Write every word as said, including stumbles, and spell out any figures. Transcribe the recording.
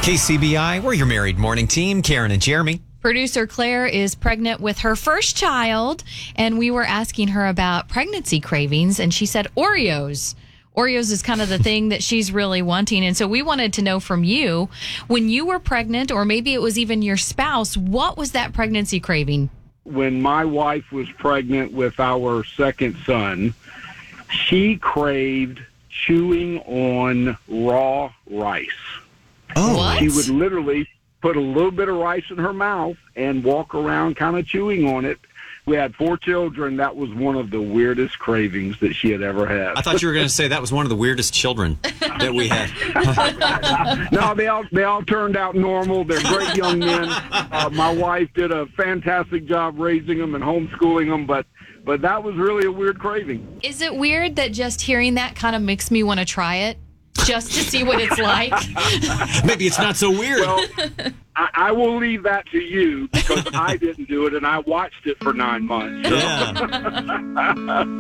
K C B I, we're your married morning team, Karen and Jeremy. Producer Claire is pregnant with her first child, and we were asking her about pregnancy cravings, and she said Oreos. Oreos is kind of the thing that she's really wanting, and so we wanted to know from you, when you were pregnant, or maybe it was even your spouse, what was that pregnancy craving? When my wife was pregnant with our second son, she craved chewing on raw rice. Oh, What? She would literally put a little bit of rice in her mouth and walk around kind of chewing on it. We had four children. That was one of the weirdest cravings that she had ever had. I thought you were going to say that was one of the weirdest children that we had. No, they all they all turned out normal. They're great young men. Uh, my wife did a fantastic job raising them and homeschooling them, but but that was really a weird craving. Is it weird that just hearing that kind of makes me want to try it? Just to see what it's like? Maybe it's not so weird. Well, I, I will leave that to you because I didn't do it, and I watched it for nine months. So. Yeah.